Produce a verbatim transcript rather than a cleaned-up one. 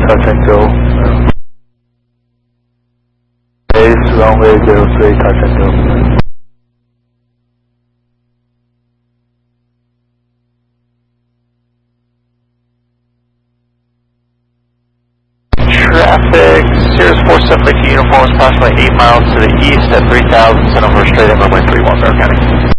touch and go. Base runway zero three, touch and go. Traffic, Cirrus four seven two uniform is approximately eight miles to the east at three thousand, sent over straight at runway three one, Bear County.